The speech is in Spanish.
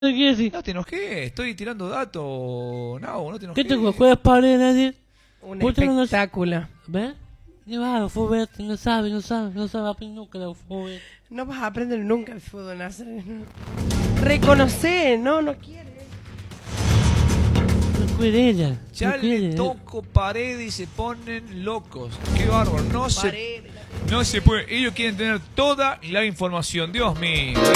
¿Qué quiere decir? No te enojes, estoy tirando datos. No te ¿Qué enojes. te juegas pared, nadie? Un ¿Vos tenés una- espectáculo. ¿Ves? ¿Qué va? El fútbol no sabe aprender nunca el fútbol. No vas a aprender nunca el fútbol, Nazareno. Reconocer, no quiere. No quiere ella. Ya no quiere, le toco paredes y se ponen locos. Qué bárbaro. No se puede. Ellos quieren tener toda la información. Dios mío.